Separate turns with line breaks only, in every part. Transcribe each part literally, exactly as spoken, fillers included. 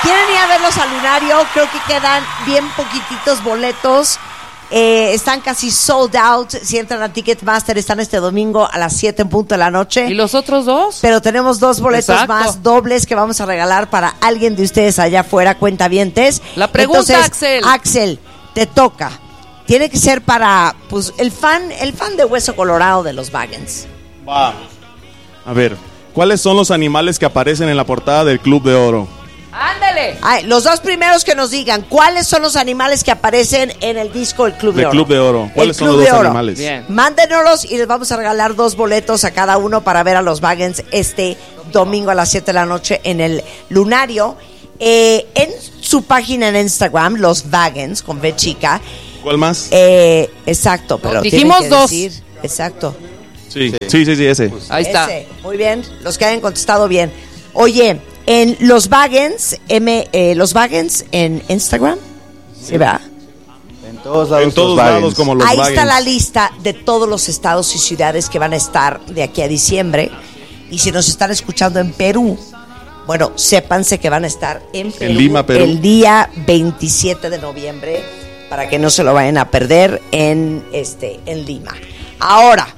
quieren ir a verlos al Lunario, creo que quedan bien poquititos boletos. Eh, están casi sold out. Si entran a Ticketmaster, están este domingo a las siete en punto de la noche.
¿Y los otros dos?
Pero tenemos dos boletos
Exacto.
más dobles que vamos a regalar para alguien de ustedes allá afuera, cuentavientes.
La pregunta,
Entonces,
Axel.
Axel, te toca. Tiene que ser para pues el fan, el fan de Hueso Colorado de los Wagons.
Va. A ver, ¿cuáles son los animales que aparecen en la portada del Club de Oro?
¡Ándale!
Ay, los dos primeros que nos digan cuáles son los animales que aparecen en el disco del Club de,
Del
Oro.
Club de Oro. ¿Cuáles
El
son
Club
los
de
dos
Oro.
animales?
Bien.
Mándenoslos y les vamos a regalar dos boletos a cada uno para ver a los Wagons este domingo a las siete de la noche en el Lunario. Eh, en su página en Instagram, los Wagons, con B chica.
¿Cuál más?
Eh, exacto, pero
Dijimos
tienen que
dos.
decir, exacto.
Sí, sí, sí, sí, ese.
Ahí está.
Ese. Muy bien, los que hayan contestado bien. Oye, en los Wagons, M, eh, los Wagons en Instagram, ¿sí va?
En todos lados.
En todos
los
lados
Wagons.
como los
Ahí
Wagons.
está la lista de todos los estados y ciudades que van a estar de aquí a diciembre. Y si nos están escuchando en Perú, bueno, sépanse que van a estar en Perú,
Lima, Perú.
el día veintisiete de noviembre, para que no se lo vayan a perder en este en Lima. Ahora,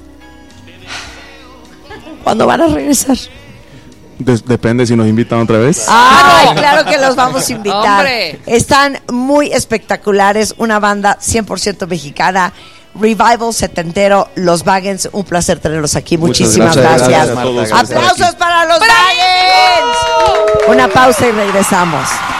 ¿cuándo van a regresar?
Des- depende si nos invitan otra vez.
Ay, claro que los vamos a invitar.
¡Hombre!
Están muy espectaculares, una banda cien por ciento mexicana, revival setentero, los Wagons, un placer tenerlos aquí.
Muchas
Muchísimas
gracias.
gracias.
Gracias a todos.
Aplausos para los Wagons. Una pausa y regresamos.